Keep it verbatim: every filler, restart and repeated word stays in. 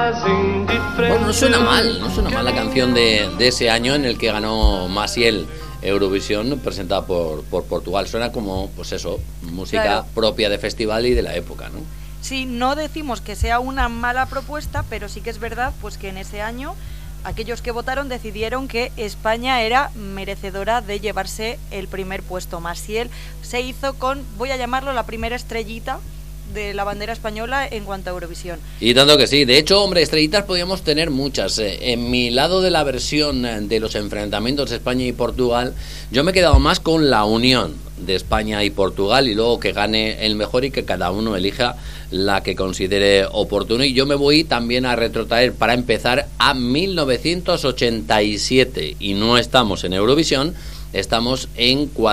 Bueno, no suena mal, no suena mal la canción de, de ese año en el que ganó Maciel Eurovisión, presentada por, por Portugal. Suena como, pues eso, música claro. propia de festival y de la época, ¿no? Sí, no decimos que sea una mala propuesta, pero sí que es verdad pues que en ese año aquellos que votaron decidieron que España era merecedora de llevarse el primer puesto. Maciel se hizo con, voy a llamarlo, la primera estrellita de la bandera española en cuanto a Eurovisión. Y tanto que sí. De hecho, hombre, estrellitas podríamos tener muchas. En mi lado de la versión de los enfrentamientos de España y Portugal, yo me he quedado más con la unión de España y Portugal, y luego que gane el mejor y que cada uno elija la que considere oportuno. Y yo me voy también a retrotraer, para empezar, a mil novecientos ochenta y siete, y no estamos en Eurovisión, estamos en